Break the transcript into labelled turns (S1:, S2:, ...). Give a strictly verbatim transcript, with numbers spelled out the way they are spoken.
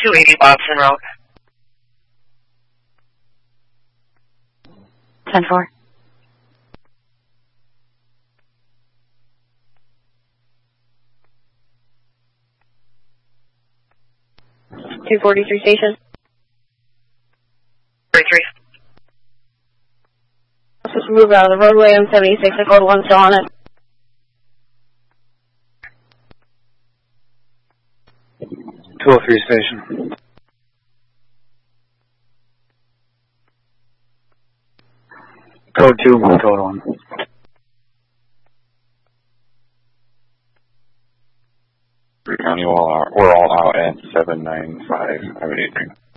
S1: two eighty Boston Road.
S2: ten four. two forty-three station.
S1: forty-three.
S2: Let's just move out of the roadway. M seventy-six, I code one still on it.
S3: two oh three station. Code two, code one.
S4: County, all out, we're all out at seven nine five, I would agree.